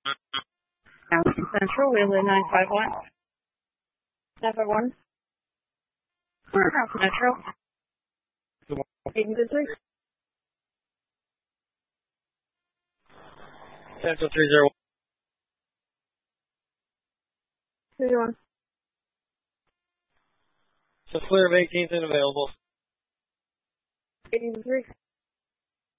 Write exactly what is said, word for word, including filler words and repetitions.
Mountain Central, Wheeler nine five one. nine five one. Mountain Metro. eight two three. Central three zero one. three zero one. So clear of eighteenth and available. eight two three.